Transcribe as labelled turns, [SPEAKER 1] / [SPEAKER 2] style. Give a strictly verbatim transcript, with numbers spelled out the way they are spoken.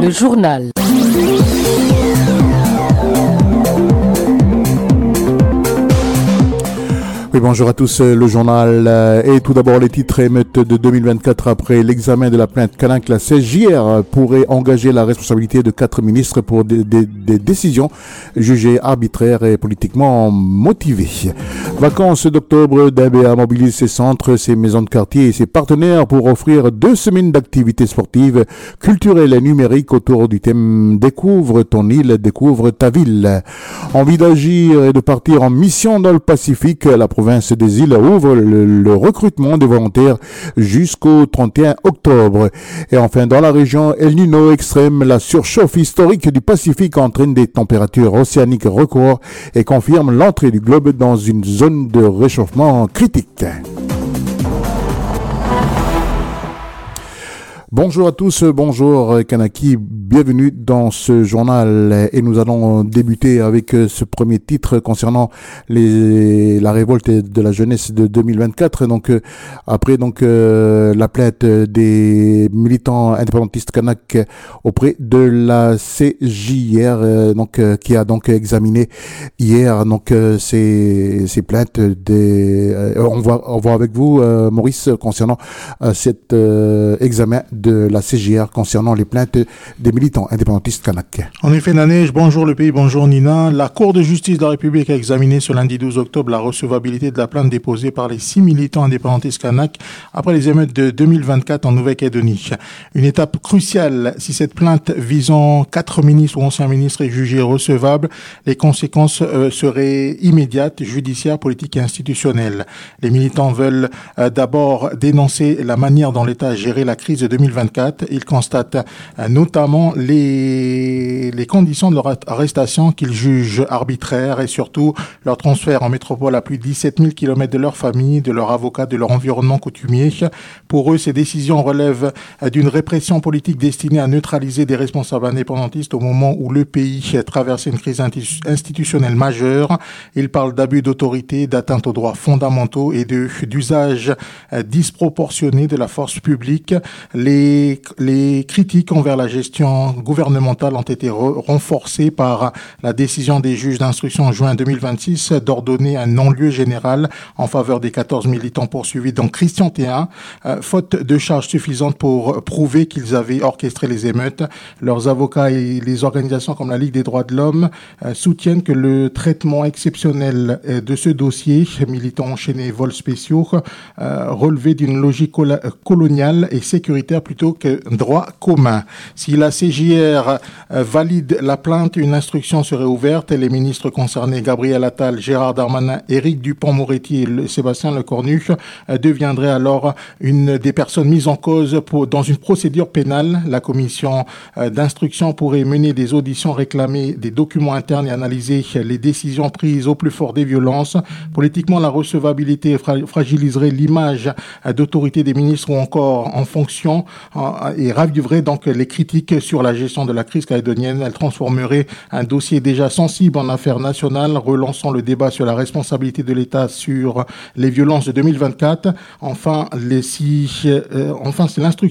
[SPEAKER 1] Le journal.
[SPEAKER 2] Oui, bonjour à tous, le journal. Et tout d'abord, les titres émeutes de deux mille vingt-quatre après l'examen de la plainte Kanak. La C J R pourrait engager la responsabilité de quatre ministres pour des, des, des décisions jugées arbitraires et politiquement motivées. Vacances d'octobre, D B A mobilise ses centres, ses maisons de quartier et ses partenaires pour offrir deux semaines d'activités sportives, culturelles et numériques autour du thème Découvre ton île, découvre ta ville. Envie d'agir et de partir en mission dans le Pacifique, la province des îles ouvre le, le recrutement des volontaires jusqu'au trente et un octobre. Et enfin, dans la région El Niño extrême, la surchauffe historique du Pacifique entraîne des températures océaniques records et confirme l'entrée du globe dans une zone de réchauffement critique. Bonjour à tous, bonjour Kanaki, bienvenue dans ce journal et nous allons débuter avec ce premier titre concernant les, la révolte de la jeunesse de deux mille vingt-quatre. Donc après donc euh, la plainte des militants indépendantistes kanak auprès de la C J R, euh, donc euh, qui a donc examiné hier donc euh, ces ces plaintes des euh, on voit on voit avec vous euh, Maurice concernant euh, cet euh, examen de la C J R concernant les plaintes des militants indépendantistes kanak.
[SPEAKER 3] En effet, Nanège, bonjour le pays, bonjour Nina. La Cour de justice de la République a examiné ce lundi douze octobre la recevabilité de la plainte déposée par les six militants indépendantistes kanak après les émeutes de deux mille vingt-quatre en Nouvelle-Calédonie. Une étape cruciale. Si cette plainte visant quatre ministres ou anciens ministres est jugée recevable, les conséquences euh, seraient immédiates, judiciaires, politiques et institutionnelles. Les militants veulent euh, d'abord dénoncer la manière dont l'État a géré la crise de deux mille vingt-quatre. Ils constatent euh, notamment les, les conditions de leur arrestation qu'ils jugent arbitraires et surtout leur transfert en métropole à plus de dix-sept mille kilomètres de leur famille, de leur avocat, de leur environnement coutumier. Pour eux, ces décisions relèvent d'une répression politique destinée à neutraliser des responsables indépendantistes au moment où le pays traversait une crise institutionnelle majeure. Ils parlent d'abus d'autorité, d'atteinte aux droits fondamentaux et de, d'usage disproportionné de la force publique. Les, les critiques envers la gestion gouvernementale ont été re- renforcées par la décision des juges d'instruction en juin deux mille vingt-six d'ordonner un non-lieu général en faveur des quatorze militants poursuivis dans Christian Théin, euh, faute de charges suffisantes pour prouver qu'ils avaient orchestré les émeutes. Leurs avocats et les organisations comme la Ligue des droits de l'homme euh, soutiennent que le traitement exceptionnel euh, de ce dossier, militants enchaînés, vols spéciaux, euh, relevait d'une logique col- coloniale et sécuritaire plutôt que droit commun. Si la C J R euh, valide la plainte, une instruction serait ouverte et les ministres concernés, Gabriel Attal, Gérard Darmanin, Éric Dupond-Moretti et le, Sébastien Lecornu, euh, deviendraient alors une des personnes mises en cause pour, dans une procédure pénale. La commission euh, d'instruction pourrait mener des auditions, réclamer des documents internes et analyser les décisions prises au plus fort des violences. Politiquement, la recevabilité fra- fragiliserait l'image euh, d'autorité des ministres ou encore en fonction euh, et raviverait donc les critiques sur la gestion de la crise calédonienne. Elle transformerait un dossier déjà sensible en affaire nationale, relançant le débat sur la responsabilité de l'État sur les violences de deux mille vingt-quatre. Enfin, les six, euh, enfin, c'est l'instruction